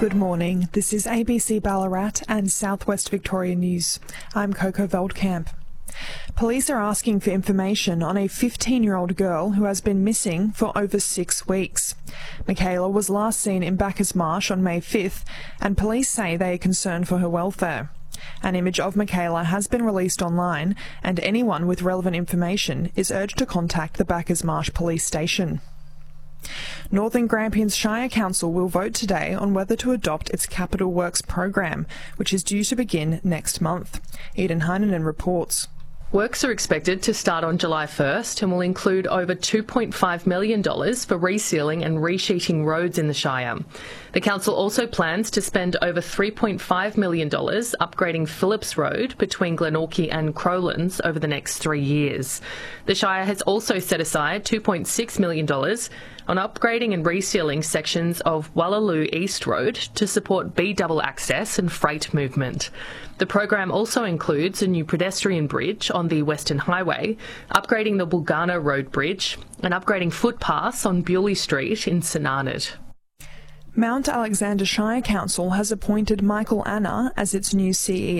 Good morning. This is ABC Ballarat and Southwest Victoria News. I'm Coco Veldkamp. Police are asking for information on a 15-year-old girl who has been missing for over 6 weeks. Michaela was last seen in Bacchus Marsh on May 5th, and police say they are concerned for her welfare. An image of Michaela has been released online, and anyone with relevant information is urged to contact the Bacchus Marsh Police Station. Northern Grampians Shire Council will vote today on whether to adopt its Capital Works program, which is due to begin next month. Eden Heinonen reports. Works are expected to start on July 1st and will include over $2.5 million for resealing and resheeting roads in the Shire. The council also plans to spend over $3.5 million upgrading Phillips Road between Glenorchy and Crowlands over the next 3 years. The Shire has also set aside $2.6 million on upgrading and resealing sections of Wallaloo East Road to support B-double access and freight movement. The program also includes a new pedestrian bridge on the Western Highway, upgrading the Bulgana Road Bridge and upgrading footpaths on Bewley Street in St Arnott. Mount Alexander Shire Council has appointed Michael Anna as its new CEO.